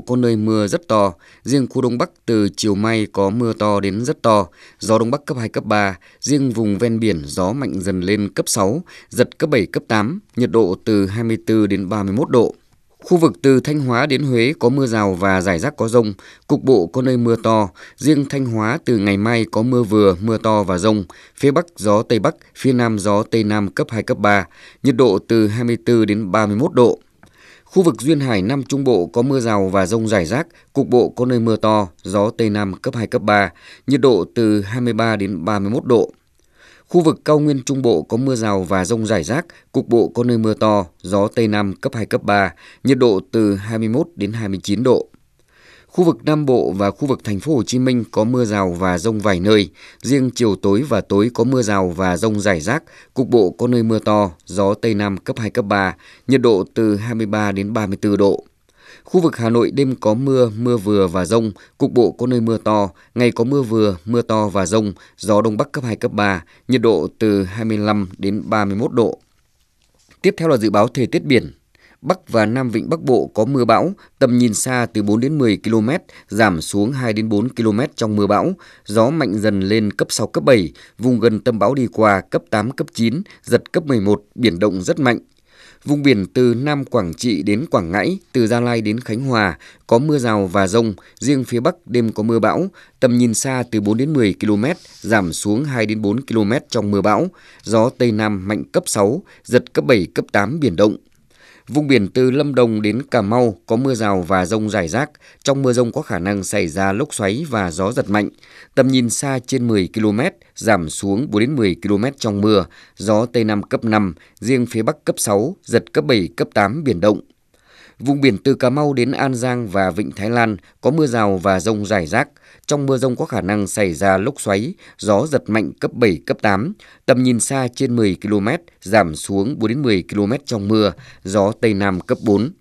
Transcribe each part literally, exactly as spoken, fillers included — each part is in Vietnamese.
có nơi mưa rất to, riêng khu Đông Bắc từ chiều mai có mưa to đến rất to, gió Đông Bắc cấp hai, cấp ba, riêng vùng ven biển gió mạnh dần lên cấp sáu, giật cấp bảy, cấp tám, nhiệt độ từ hai mươi tư đến ba mươi mốt độ. Khu vực từ Thanh Hóa đến Huế có mưa rào và rải rác có dông, cục bộ có nơi mưa to, riêng Thanh Hóa từ ngày mai có mưa vừa, mưa to và dông, phía Bắc gió Tây Bắc, phía Nam gió Tây Nam cấp hai, cấp ba, nhiệt độ từ hai mươi tư đến ba mươi mốt độ. Khu vực duyên hải Nam Trung Bộ có mưa rào và dông rải rác, cục bộ có nơi mưa to, gió Tây Nam cấp hai, cấp ba, nhiệt độ từ hai mươi ba đến ba mươi mốt độ. Khu vực cao nguyên Trung Bộ có mưa rào và dông rải rác, cục bộ có nơi mưa to, gió Tây Nam cấp hai, cấp ba, nhiệt độ từ hai mươi mốt đến hai mươi chín độ. Khu vực Nam Bộ và khu vực thành phố Hồ Chí Minh có mưa rào và dông vài nơi, riêng chiều tối và tối có mưa rào và dông rải rác, cục bộ có nơi mưa to, gió Tây Nam cấp hai, cấp ba, nhiệt độ từ hai mươi ba đến ba mươi tư độ. Khu vực Hà Nội đêm có mưa, mưa vừa và dông, cục bộ có nơi mưa to, ngày có mưa vừa, mưa to và dông, gió Đông Bắc cấp hai, cấp ba, nhiệt độ từ hai mươi lăm đến ba mươi mốt độ. Tiếp theo là dự báo thời tiết biển. Bắc và Nam Vịnh Bắc Bộ có mưa bão, tầm nhìn xa từ bốn đến mười ki lô mét, giảm xuống hai đến bốn ki lô mét trong mưa bão, gió mạnh dần lên cấp sáu, cấp bảy, vùng gần tâm bão đi qua cấp tám, cấp chín, giật cấp mười một, biển động rất mạnh. Vùng biển từ Nam Quảng Trị đến Quảng Ngãi, từ Gia Lai đến Khánh Hòa có mưa rào và dông, riêng phía Bắc đêm có mưa bão, tầm nhìn xa từ bốn đến mười ki lô mét, giảm xuống hai đến bốn ki lô mét trong mưa bão, gió Tây Nam mạnh cấp sáu, giật cấp bảy, cấp tám, biển động. Vùng biển từ Lâm Đồng đến Cà Mau có mưa rào và dông rải rác, trong mưa dông có khả năng xảy ra lốc xoáy và gió giật mạnh, tầm nhìn xa trên mười ki lô mét, giảm xuống bốn đến mười ki lô mét trong mưa, gió Tây Nam cấp năm, riêng phía Bắc cấp sáu, giật cấp bảy, cấp tám, biển động. Vùng biển từ Cà Mau đến An Giang và Vịnh Thái Lan có mưa rào và dông rải rác, trong mưa dông có khả năng xảy ra lốc xoáy, gió giật mạnh cấp bảy, cấp tám, tầm nhìn xa trên mười ki lô mét, giảm xuống bốn đến mười ki lô mét trong mưa, gió Tây Nam cấp bốn.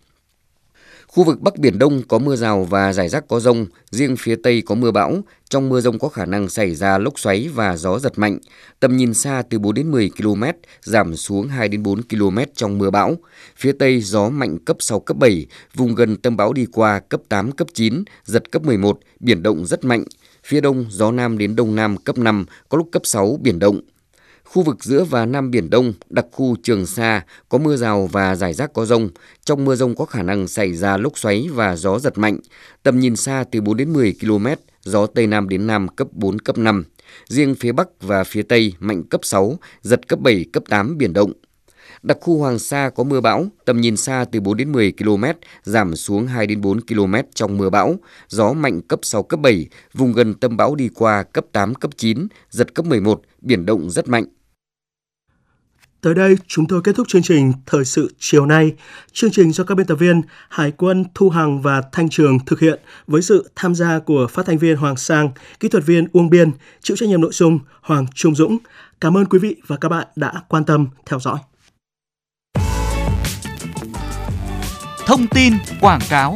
Khu vực Bắc Biển Đông có mưa rào và rải rác có dông, riêng phía Tây có mưa bão, trong mưa dông có khả năng xảy ra lốc xoáy và gió giật mạnh, tầm nhìn xa từ bốn đến mười ki lô mét, giảm xuống hai đến bốn ki lô mét trong mưa bão. Phía Tây gió mạnh cấp sáu, cấp bảy, vùng gần tâm bão đi qua cấp tám, cấp chín, giật cấp mười một, biển động rất mạnh. Phía Đông gió Nam đến Đông Nam cấp năm, có lúc cấp sáu, biển động. Khu vực giữa và Nam Biển Đông, đặc khu Trường Sa có mưa rào và rải rác có dông. Trong mưa dông có khả năng xảy ra lốc xoáy và gió giật mạnh. Tầm nhìn xa từ bốn đến mười ki lô mét, gió Tây Nam đến Nam cấp bốn, cấp năm. Riêng phía Bắc và phía Tây mạnh cấp sáu, giật cấp bảy, cấp tám, biển động. Đặc khu Hoàng Sa có mưa bão, tầm nhìn xa từ bốn đến mười ki lô mét, giảm xuống hai đến bốn ki lô mét trong mưa bão, gió mạnh cấp sáu, cấp bảy, vùng gần tâm bão đi qua cấp tám, cấp chín, giật cấp mười một, biển động rất mạnh. Tới đây, chúng tôi kết thúc chương trình Thời sự chiều nay. Chương trình do các biên tập viên Hải Quân, Thu Hằng và Thanh Trường thực hiện với sự tham gia của phát thanh viên Hoàng Sang, kỹ thuật viên Uông Biên, chịu trách nhiệm nội dung Hoàng Trung Dũng. Cảm ơn quý vị và các bạn đã quan tâm theo dõi. Thông tin quảng cáo.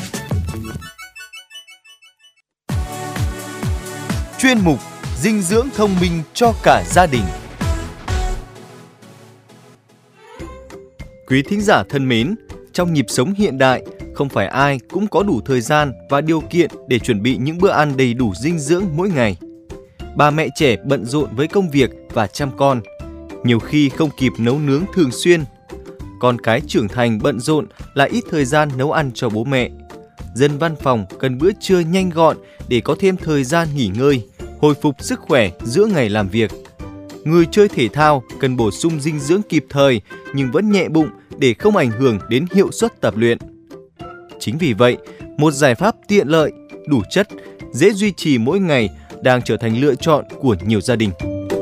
Chuyên mục dinh dưỡng thông minh cho cả gia đình. Quý thính giả thân mến, trong nhịp sống hiện đại, không phải ai cũng có đủ thời gian và điều kiện để chuẩn bị những bữa ăn đầy đủ dinh dưỡng mỗi ngày. Bà mẹ trẻ bận rộn với công việc và chăm con, nhiều khi không kịp nấu nướng thường xuyên. Con cái trưởng thành bận rộn lại ít thời gian nấu ăn cho bố mẹ. Dân văn phòng cần bữa trưa nhanh gọn để có thêm thời gian nghỉ ngơi, hồi phục sức khỏe giữa ngày làm việc. Người chơi thể thao cần bổ sung dinh dưỡng kịp thời nhưng vẫn nhẹ bụng để không ảnh hưởng đến hiệu suất tập luyện. Chính vì vậy, một giải pháp tiện lợi, đủ chất, dễ duy trì mỗi ngày đang trở thành lựa chọn của nhiều gia đình.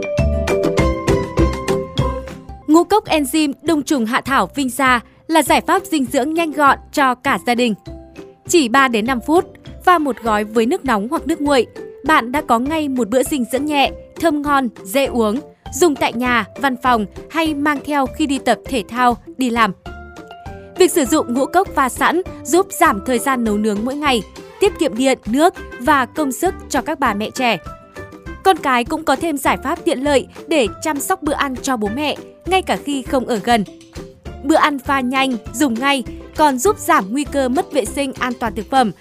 Ngũ cốc enzyme đông trùng hạ thảo Vinsa là giải pháp dinh dưỡng nhanh gọn cho cả gia đình. Chỉ ba đến năm phút, pha một gói với nước nóng hoặc nước nguội, bạn đã có ngay một bữa dinh dưỡng nhẹ, thơm ngon, dễ uống, dùng tại nhà, văn phòng hay mang theo khi đi tập thể thao, đi làm. Việc sử dụng ngũ cốc pha sẵn giúp giảm thời gian nấu nướng mỗi ngày, tiết kiệm điện, nước và công sức cho các bà mẹ trẻ. Con cái cũng có thêm giải pháp tiện lợi để chăm sóc bữa ăn cho bố mẹ, ngay cả khi không ở gần. Bữa ăn pha nhanh, dùng ngay, còn giúp giảm nguy cơ mất vệ sinh an toàn thực phẩm